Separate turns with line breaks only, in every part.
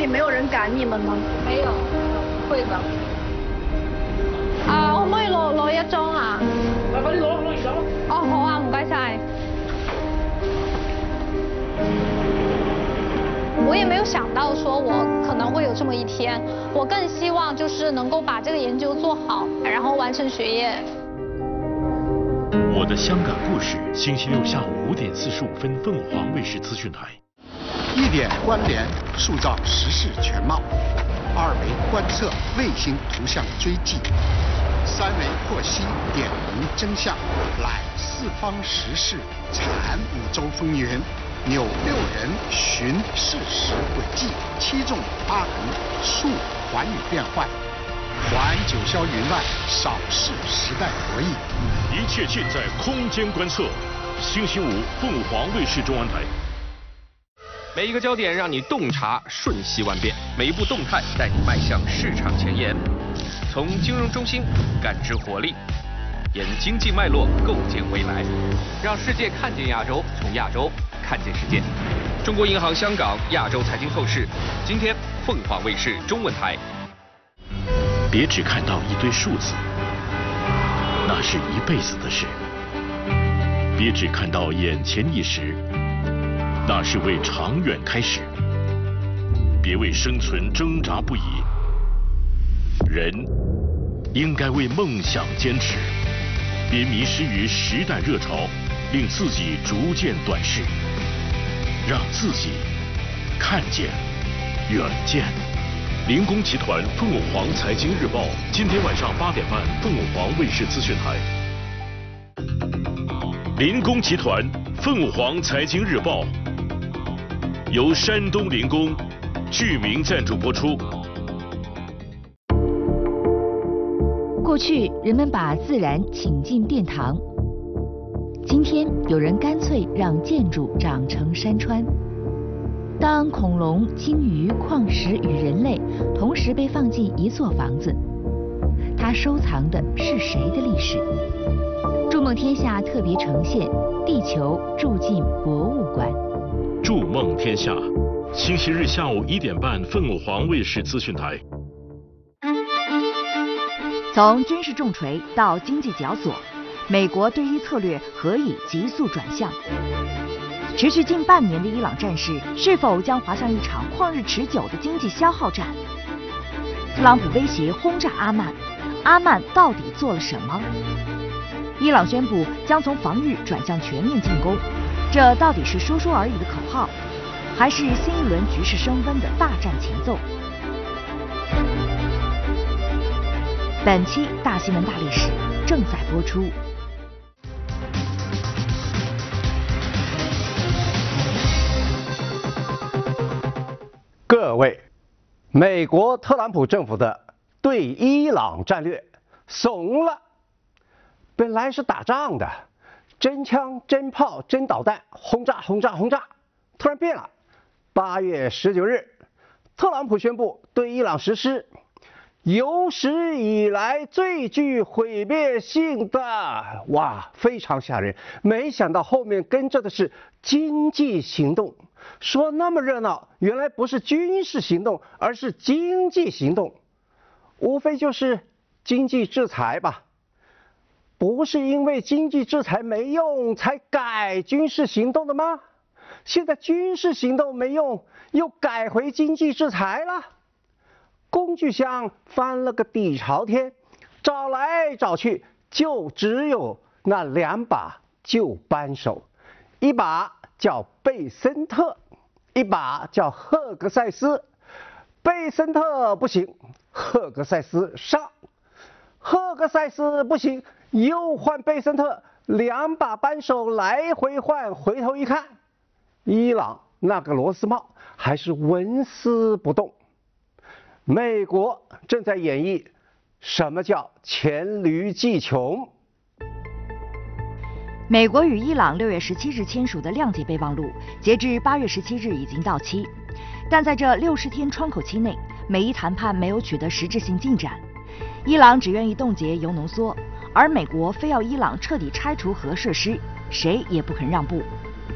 里没有人赶你们吗？
沒有，不會㗎。
可唔可以攞一張啊？
快啲攞嚟上。
哦，好啊，唔該晒。我也没有想到说我可能会有这么一天，我更希望就是能够把这个研究做好，然后完成学业。
我的香港故事，星期六下午5点45分，凤凰卫视资讯台。
1点关联，塑造时事全貌；2维观测，卫星图像追迹；3维获悉，点明真相，揽四方时事，产5洲风云。扭6人寻事实轨迹，7纵8横述寰宇变幻，还九霄云外，扫视时代博弈。
一切尽在空间观测。星期5，凤凰卫视中文台。
每一个焦点让你洞察瞬息万变，每一步动态带你迈向市场前沿。从金融中心感知活力，沿经济脉络构建未来，让世界看见亚洲，从亚洲看见世界。中国银行香港亚洲财经透视，今天凤凰卫视中文台。
别只看到一堆数字，那是一辈子的事；别只看到眼前一时，那是为长远开始。别为生存挣扎不已，人应该为梦想坚持。别迷失于时代热潮，令自己逐渐短视，让自己看见远见。林工集团凤凰财经日报，今天晚上8点半，凤凰卫视资讯台。林工集团凤凰财经日报由山东林工剧名赞助播出。
过去人们把自然请进殿堂，今天有人干脆让建筑长成山川。当恐龙、鲸鱼、矿石与人类同时被放进一座房子，它收藏的是谁的历史？筑梦天下特别呈现《地球住进博物馆》。
筑梦天下，星期日下午1点半，凤凰卫视资讯台。
从军事重锤到经济绞索，美国对伊策略何以急速转向？持续近半年的伊朗战事是否将滑向一场旷日持久的经济消耗战？特朗普威胁轰炸阿曼，阿曼到底做了什么？伊朗宣布将从防御转向全面进攻，这到底是说说而已的口号，还是新一轮局势升温的大战前奏？本期大新闻大历史正在播出。
各位，美国特朗普政府的对伊朗战略怂了。本来是打仗的，真枪、真炮、真导弹，轰炸、轰炸、轰炸，突然变了。8月19日，特朗普宣布对伊朗实施有史以来最具毁灭性的，哇，非常吓人。没想到后面跟着的是经济行动，说那么热闹，原来不是军事行动，而是经济行动，无非就是经济制裁吧。不是因为经济制裁没用才改军事行动的吗？现在军事行动没用，又改回经济制裁了。工具箱翻了个底朝天，找来找去就只有那2把旧扳手，一把叫贝森特，一把叫赫格塞斯。贝森特不行，赫格塞斯上；赫格塞斯不行，又换贝森特。2把扳手来回换，回头一看，伊朗那个螺丝帽还是纹丝不动。美国正在演绎什么叫黔驴技穷。
美国与伊朗6月17日签署的谅解备忘录，截至8月17日已经到期，但在这60天窗口期内，美伊谈判没有取得实质性进展。伊朗只愿意冻结铀浓缩，而美国非要伊朗彻底拆除核设施，谁也不肯让步。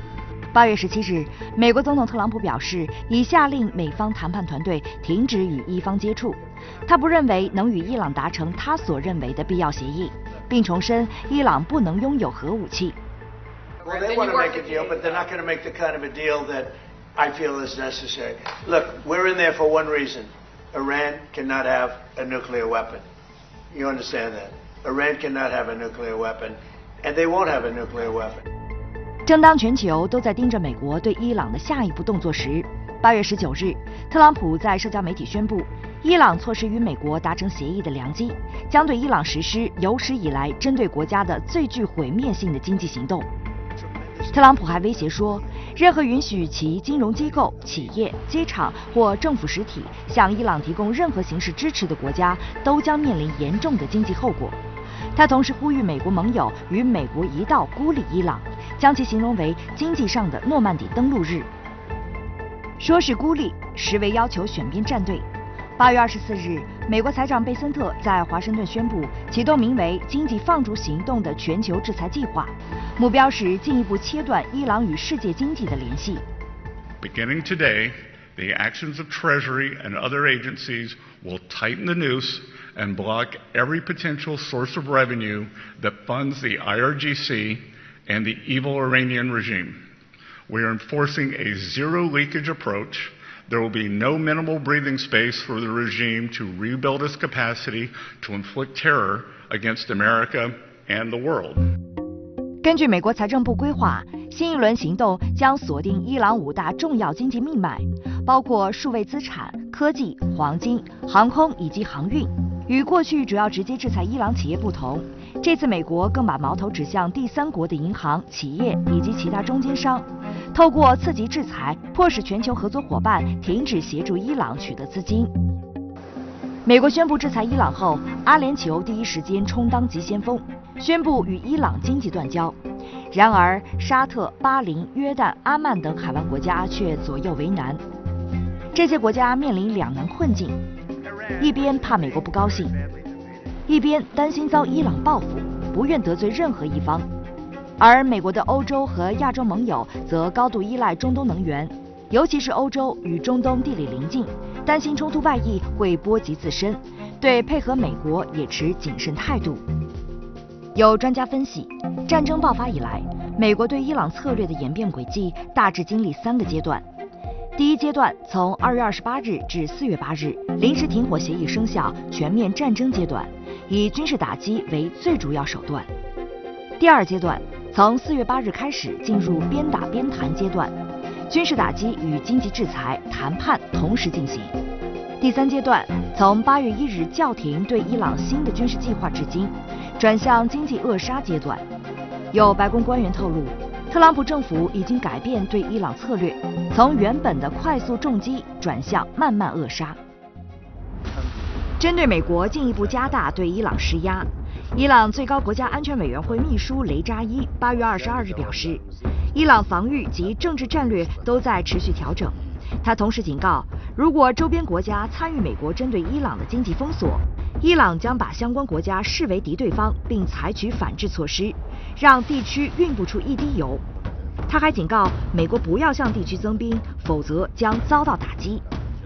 8月17日，美国总统特朗普表示，已下令美方谈判团队停止与伊方接触。他不认为能与伊朗达成他所认为的必要协议，并重申伊朗不能拥有核武器。
Well, they want to make a deal, but they're not going to make the kind of a deal that I feel is necessary. Look, we're in there for one reason. Iran cannot have a nuclear weapon. You understand that? Iran cannot have a nuclear weapon, and they won't have a nuclear weapon.
正当全球都在盯着美国对伊朗的下一步动作时，8月19日，特朗普在社交媒体宣布，伊朗错失与美国达成协议的良机，将对伊朗实施有史以来针对国家的最具毁灭性的经济行动。特朗普还威胁说，任何允许其金融机构、企业、机场或政府实体向伊朗提供任何形式支持的国家，都将面临严重的经济后果。他同时呼吁美国盟友与美国一道孤立伊朗，将其形容为经济上的诺曼底登陆日。说是孤立，实为要求选边站队。8月24日，美国财长贝森特在华盛顿宣布启动名为“经济放逐行动”的全球制裁计划，目标是进一步切断伊朗与世界经济的联系。
Beginning today, the actions of Treasury and other agencies will tighten the noose and block every potential source of revenue that funds the IRGC and the evil Iranian regime. We are enforcing a zero leakage approach. There will be no minimal breathing space for the regime to rebuild its capacity to inflict terror against America and the world.
根据美国财政部规划，新一轮行动将锁定伊朗5大重要经济命脉，包括数位资产、科技、黄金、航空以及航运。与过去主要直接制裁伊朗企业不同，这次美国更把矛头指向第三国的银行、企业以及其他中间商，透过刺激制裁，迫使全球合作伙伴停止协助伊朗取得资金。美国宣布制裁伊朗后，阿联酋第一时间充当急先锋，宣布与伊朗经济断交。然而，沙特、巴林、约旦、阿曼等海湾国家却左右为难。这些国家面临两难困境，一边怕美国不高兴，一边担心遭伊朗报复，不愿得罪任何一方。而美国的欧洲和亚洲盟友则高度依赖中东能源，尤其是欧洲与中东地理邻近，担心冲突外溢会波及自身，对配合美国也持谨慎态度。有专家分析，战争爆发以来，美国对伊朗策略的演变轨迹大致经历3个阶段。第一阶段从2月28日至4月8日，临时停火协议生效，全面战争阶段，以军事打击为最主要手段。第二阶段从4月8日开始进入边打边谈阶段，军事打击与经济制裁谈判同时进行。第三阶段从8月1日叫停对伊朗新的军事计划至今，转向经济扼杀阶段。有白宫官员透露，特朗普政府已经改变对伊朗策略，从原本的快速重击转向慢慢扼杀。针对美国进一步加大对伊朗施压，伊朗最高国家安全委员会秘书雷扎伊8月22日表示，伊朗防御及政治战略都在持续调整。他同时警告，如果周边国家参与美国针对伊朗的经济封锁，伊朗将把相关国家视为敌对方，并采取反制措施，让地区运不出一滴油。他还警告美国不要向地区增兵，否则将遭到打击。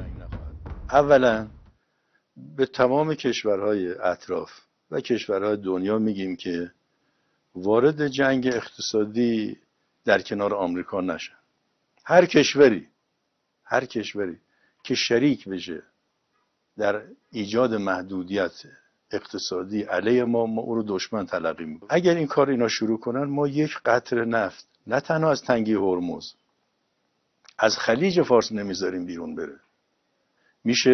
اولا به تمام کشورهای اطراف و کشورهای دنیا میگیم که وارد جنگ اقتصادی در کنار آمریکا نشن. هر کشوری که شریک بشه در ایجاد محدودیت اقتصادی علیه ما او رو دشمن تلقی میکنیم. اگر این کار اینا شروع کنن، ما یک قطره نفت نه تنها از تنگی هرمز، از خلیج فارس نمیذاریم بیرون بره. میشه